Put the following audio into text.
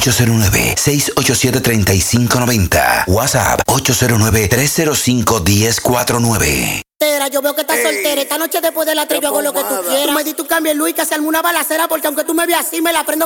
809-687-3590. WhatsApp 809-305-1049. Yo veo que estás soltera. Esta noche después de la trivia hago lo que tú quieras. Tú me diste un cambio en Luis que se armó una balacera porque aunque tú me veas así me la prendo.